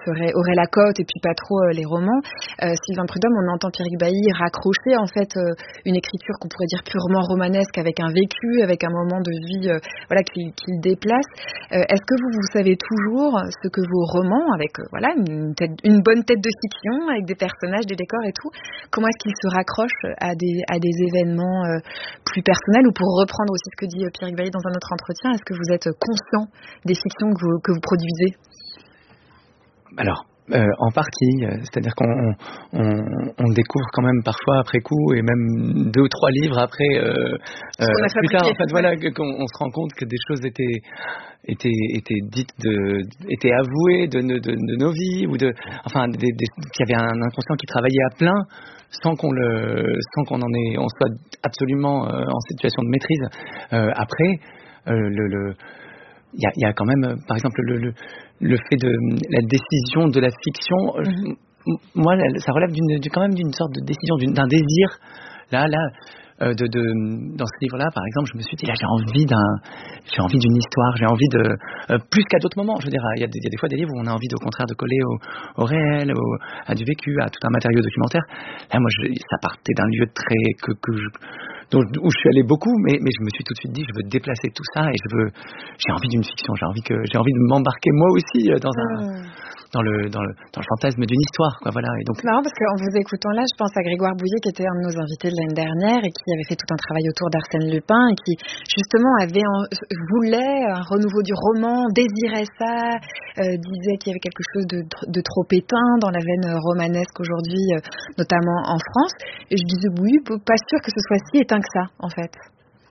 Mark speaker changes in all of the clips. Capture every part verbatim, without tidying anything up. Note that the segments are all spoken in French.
Speaker 1: serait, aurait la cote et puis pas trop euh, les romans. Euh, Sylvain Prudhomme, on entend Pierrick Bailly raccrocher en fait euh, une écriture qu'on pourrait dire purement romanesque avec un vécu, avec un moment de vie euh, voilà, qu'il, qu'il déplace. Euh, est-ce que vous, vous savez toujours ce que vos romans, avec euh, voilà, une, tête, une bonne tête de fiction, avec des personnages, des décors et tout, comment est-ce qu'ils se raccrochent à des, à des événements euh, plus personnels? Ou pour reprendre aussi ce que dit euh, Pierrick Bailly dans un autre entretien, est-ce que vous êtes conscient des fictions que vous, que vous produisez?
Speaker 2: Alors, euh, en partie, euh, c'est-à-dire qu'on on, on découvre quand même parfois après coup, et même deux ou trois livres après, euh, euh, plus tard, en fait, voilà, qu'on on se rend compte que des choses étaient étaient étaient dites, de, étaient avouées de, de, de, de nos vies, ou de, enfin, des, des, qu'il y avait un inconscient qui travaillait à plein, sans qu'on le, sans qu'on en ait, on soit absolument euh, en situation de maîtrise. Euh, après, euh, le, le il y a, y a quand même, par exemple, le, le, le fait de la décision de la fiction. Mm-hmm. Moi, ça relève d'une, quand même d'une sorte de décision, d'une, d'un désir. Là, là, euh, de, de, dans ce livre-là, par exemple, je me suis dit, là, j'ai envie d'un, j'ai envie d'une histoire, j'ai envie de, euh, plus qu'à d'autres moments. Je veux dire, il y, y a des fois des livres où on a envie, au contraire, de coller au, au réel, au, à du vécu, à tout un matériau documentaire. Là, moi, je, ça partait d'un lieu très que, que je, dont, où je suis allé beaucoup, mais, mais je me suis tout de suite dit, je veux déplacer tout ça, et je veux, j'ai envie d'une fiction, j'ai envie que, j'ai envie de m'embarquer moi aussi dans un, mmh. dans le, dans le, dans le fantasme d'une histoire, quoi, voilà. Et donc.
Speaker 1: C'est marrant parce qu'en vous écoutant là, je pense à Grégoire Bouillet, qui était un de nos invités de l'année dernière et qui avait fait tout un travail autour d'Arsène Lupin et qui, justement, avait en, voulait un renouveau du roman, désirait ça, euh, disait qu'il y avait quelque chose de, de trop éteint dans la veine romanesque aujourd'hui, euh, notamment en France. Et je disais, oui, pas sûr que ce soit si éteint que ça, en fait.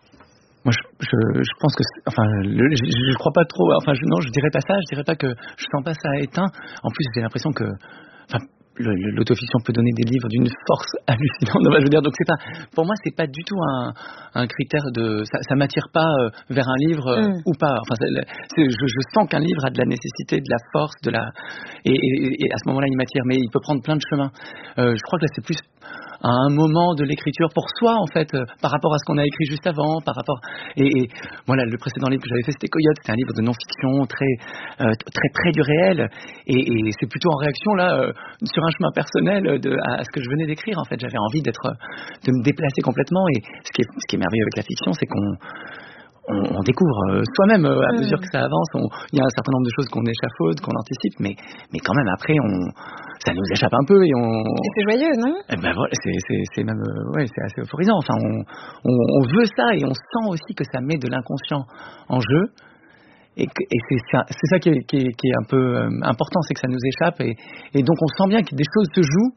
Speaker 2: Moi, je, je, je pense que, enfin, le, je, je crois pas trop. Enfin, je, non, je dirais pas ça. Je dirais pas que je sens pas ça éteint. En plus, j'ai l'impression que, enfin, le, le, l'autofiction peut donner des livres d'une force hallucinante. Je veux dire, donc c'est pas, pour moi, c'est pas du tout un, un critère de, ça, ça m'attire pas euh, vers un livre euh, mm. ou pas. Enfin, c'est, c'est, je, je sens qu'un livre a de la nécessité, de la force, de la, et, et, et à ce moment-là, il m'attire. Mais il peut prendre plein de chemins. Euh, je crois que là, c'est plus à un moment de l'écriture pour soi, en fait, euh, par rapport à ce qu'on a écrit juste avant, par rapport, et, et voilà, le précédent livre que j'avais fait, c'était Coyote, c'était un livre de non-fiction très, euh, très près du réel, et, et c'est plutôt en réaction, là, euh, sur un chemin personnel de, à, à ce que je venais d'écrire, en fait. J'avais envie d'être, de me déplacer complètement, et ce qui est, ce qui est merveilleux avec la fiction, c'est qu'on On, on découvre euh, soi-même euh, à mmh. mesure que ça avance. Il y a un certain nombre de choses qu'on échafaude, qu'on anticipe, mais, mais quand même après, on, ça nous échappe un peu et on.
Speaker 1: Et c'est joyeux, non?
Speaker 2: Eh ben voilà, c'est, c'est, c'est même, euh, ouais, c'est assez euphorisant. Enfin, on, on, on veut ça et on sent aussi que ça met de l'inconscient en jeu. Et, et c'est, ça, c'est ça qui est, qui est, qui est un peu euh, important, c'est que ça nous échappe et, et donc on sent bien que des choses se jouent.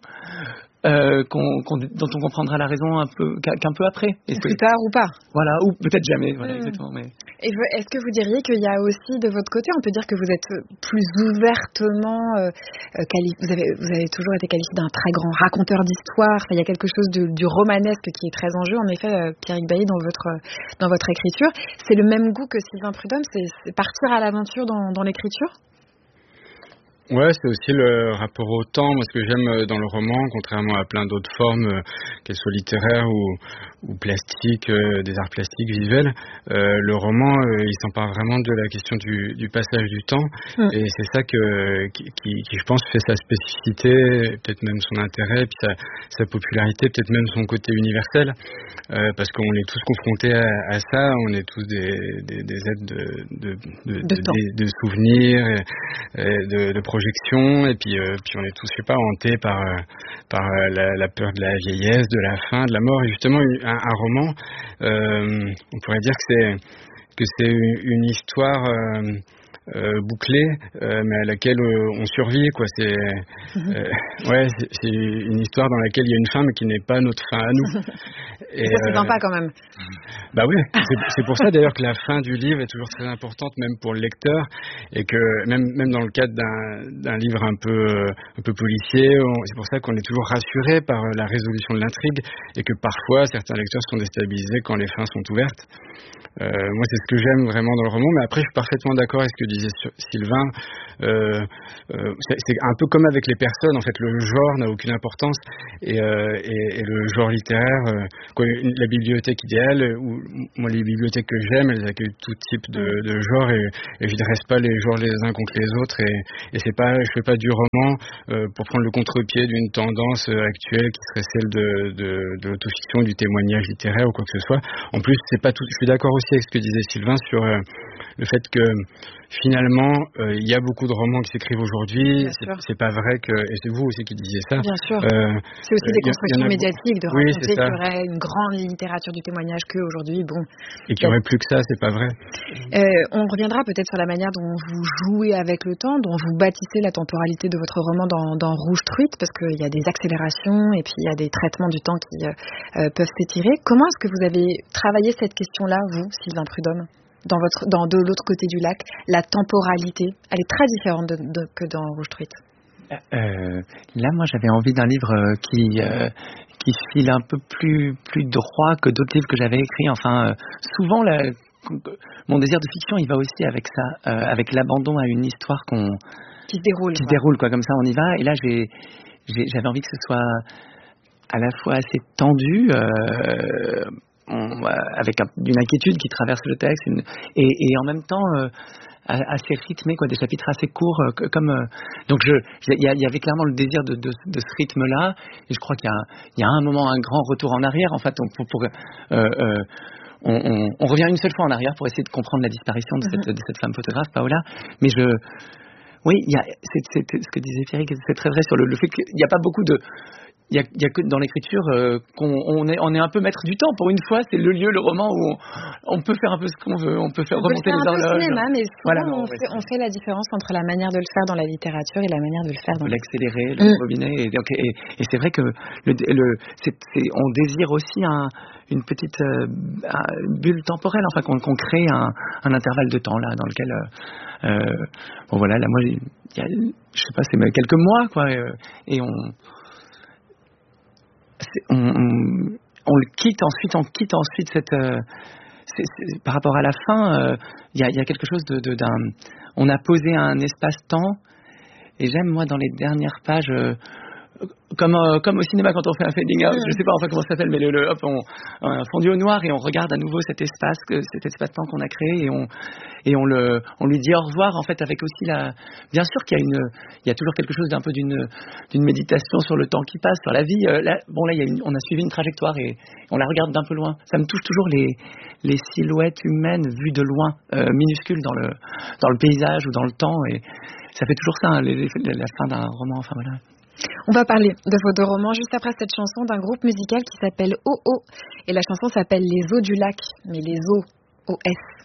Speaker 2: Euh, qu'on, qu'on, dont on comprendra la raison un peu, qu'un peu après.
Speaker 1: Est-ce plus que, tard ou pas.
Speaker 2: Voilà, ou peut-être jamais. Voilà, mmh. exactement. Mais...
Speaker 1: Et est-ce que vous diriez qu'il y a aussi de votre côté, on peut dire que vous êtes plus ouvertement, euh, quali- vous, avez, vous avez toujours été qualifié d'un très grand raconteur d'histoire. Enfin, il y a quelque chose de, du romanesque qui est très en jeu. En effet, euh, Pierrick Bailly, dans votre, dans votre écriture, c'est le même goût que Sylvain Prudhomme, c'est, c'est partir à l'aventure dans, dans l'écriture?
Speaker 3: Ouais, c'est aussi le rapport au temps. Moi, ce que j'aime dans le roman, contrairement à plein d'autres formes, euh, qu'elles soient littéraires ou, ou plastiques, euh, des arts plastiques visuels, euh, le roman, euh, il s'empare vraiment de la question du, du passage du temps. Mmh. Et c'est ça que, qui, qui, qui, je pense, fait sa spécificité, peut-être même son intérêt, puis sa, sa popularité, peut-être même son côté universel. Euh, parce qu'on est tous confrontés à, à ça, on est tous des, des, des êtres de, de, de, de, de, de souvenirs, et, et de, de projection, et puis, euh, puis on est tous, je sais pas, hantés par, par la, la peur de la vieillesse, de la fin, de la mort. Et justement, un, un roman, euh, on pourrait dire que c'est, que c'est une histoire euh, euh, bouclée, euh, mais à laquelle euh, on survit, quoi. C'est, euh, ouais, c'est, c'est une histoire dans laquelle il y a une fin, mais qui n'est pas notre fin à nous.
Speaker 1: Et ça, c'est euh, sympa quand même.
Speaker 3: Bah oui, c'est, c'est pour ça d'ailleurs que la fin du livre est toujours très importante, même pour le lecteur, et que même même dans le cadre d'un, d'un livre un peu un peu policier, on, c'est pour ça qu'on est toujours rassuré par la résolution de l'intrigue, et que parfois certains lecteurs sont déstabilisés quand les fins sont ouvertes. Euh, moi, c'est ce que j'aime vraiment dans le roman, mais après, je suis parfaitement d'accord avec ce que disait Sylvain. Euh, euh, c'est, c'est un peu comme avec les personnes, en fait, le genre n'a aucune importance, et, euh, et, et le genre littéraire, euh, quoi, la bibliothèque idéale, ou moi les bibliothèques que j'aime, elles accueillent tout type de, de genres et, et je dresse pas les genres les uns contre les autres et, et c'est pas, je fais pas du roman euh, pour prendre le contre-pied d'une tendance actuelle qui serait celle de, de, de l'autofiction, du témoignage littéraire ou quoi que ce soit. En plus, c'est pas tout. Je suis d'accord aussi avec ce que disait Sylvain sur euh, le fait que finalement, il euh, y a beaucoup de romans qui s'écrivent aujourd'hui. C'est, c'est pas vrai que, et c'est vous aussi qui disiez ça.
Speaker 1: Bien sûr. Euh, c'est aussi des constructions médiatiques de
Speaker 3: oui,
Speaker 1: raconter qu'il y aurait une grande littérature du témoignage qu'aujourd'hui, bon.
Speaker 3: Et qu'il n'y aurait plus que ça, c'est pas vrai.
Speaker 1: Euh, on reviendra peut-être sur la manière dont vous jouez avec le temps, dont vous bâtissez la temporalité de votre roman dans, dans Rouge Truite, parce qu'il y a des accélérations et puis il y a des traitements du temps qui euh, peuvent s'étirer. Comment est-ce que vous avez travaillé cette question-là, vous, Sylvain Prudhomme? Dans votre, dans de l'autre côté du lac, la temporalité, elle est très différente de, de, que dans Rouge Truite.
Speaker 2: Euh, là, moi, j'avais envie d'un livre euh, qui euh, qui file un peu plus plus droit que d'autres livres que j'avais écrits. Enfin, euh, souvent, la, mon désir de fiction, il va aussi avec ça, euh, avec l'abandon à une histoire qu'on
Speaker 1: qui se déroule,
Speaker 2: qui se déroule, quoi. Comme ça, on y va. Et là, j'ai, j'ai j'avais envie que ce soit à la fois assez tendu. Euh, On, avec un, une inquiétude qui traverse le texte une, et, et en même temps euh, assez rythmé, quoi, des chapitres assez courts euh, comme euh, donc je il y, y avait clairement le désir de, de, de ce rythme là et je crois qu'il y a, il y a un moment un grand retour en arrière en fait on, pour, pour, euh, euh, on, on, on revient une seule fois en arrière pour essayer de comprendre la disparition de cette, mm-hmm. de cette femme photographe Paola, mais je oui il y a c'est, c'est, ce que disait Pierrick, c'est très vrai sur le, le fait qu'il n'y a pas beaucoup de Il y, a, il y a que dans l'écriture euh, qu'on on est, on est un peu maître du temps. Pour une fois, c'est le lieu, le roman où on, on peut faire un peu ce qu'on veut, on peut faire
Speaker 1: on
Speaker 2: remonter
Speaker 1: peut
Speaker 2: les horloges.
Speaker 1: Cinéma, mais voilà, on, fait, on fait la différence entre la manière de le faire dans la littérature et la manière de le faire dans.
Speaker 2: On peut l'accélérer, le mmh. rembobiner, et, donc, et, et c'est vrai que le, le, c'est, c'est, on désire aussi un, une petite euh, bulle temporelle, enfin qu'on, qu'on crée un, un intervalle de temps là dans lequel, euh, euh, bon voilà, là moi, il y a, je sais pas, c'est quelques mois quoi, et, et on On, on, on le quitte ensuite, on quitte ensuite cette. Euh, c'est, c'est, par rapport à la fin, il euh, y, y a quelque chose de, de d'un. On a posé un espace-temps, et j'aime moi dans les dernières pages, euh, comme euh, comme au cinéma quand on fait un fading out, je sais pas enfin comment ça s'appelle, mais le, le hop, on, on fondu au noir et on regarde à nouveau cet espace, que, cet espace-temps qu'on a créé et on et on le, on lui dit au revoir en fait avec aussi la. Bien sûr qu'il y a une, il y a toujours quelque chose d'un peu d'une, d'une méditation sur le temps qui passe, sur la vie. Euh, là, bon là, il y a une, on a suivi une trajectoire et on la regarde d'un peu loin. Ça me touche toujours les, les silhouettes humaines vues de loin, euh, minuscules dans le, dans le paysage ou dans le temps et ça fait toujours ça, hein, les, les, la fin d'un roman. Enfin voilà.
Speaker 1: On va parler de vos deux romans juste après cette chanson d'un groupe musical qui s'appelle O O et la chanson s'appelle Les Eaux du Lac, mais les eaux O S.